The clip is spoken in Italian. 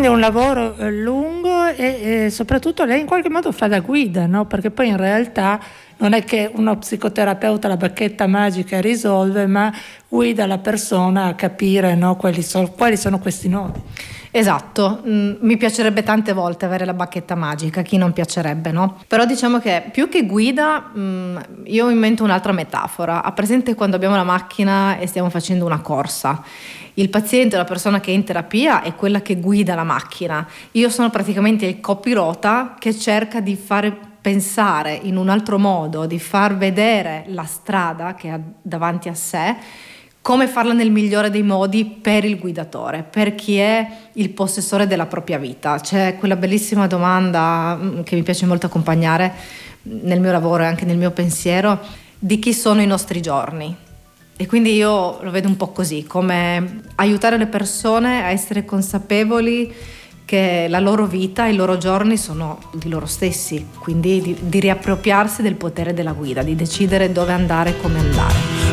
quindi è un lavoro lungo e soprattutto lei in qualche modo fa da guida, no? Perché poi in realtà non è che uno psicoterapeuta la bacchetta magica risolve, ma guida la persona a capire, no, quali sono questi nodi. Esatto, mi piacerebbe tante volte avere la bacchetta magica, chi non piacerebbe, no? Però diciamo che più che guida, io invento un'altra metafora. Ha presente quando abbiamo la macchina e stiamo facendo una corsa? Il paziente, la persona che è in terapia, è quella che guida la macchina. Io sono praticamente il copilota che cerca di fare pensare in un altro modo, di far vedere la strada che ha davanti a sé, come farla nel migliore dei modi per il guidatore, per chi è il possessore della propria vita. C'è quella bellissima domanda che mi piace molto accompagnare nel mio lavoro e anche nel mio pensiero, di chi sono i nostri giorni. E quindi io lo vedo un po' così, come aiutare le persone a essere consapevoli che la loro vita e i loro giorni sono di loro stessi, quindi di riappropriarsi del potere della guida, di decidere dove andare e come andare.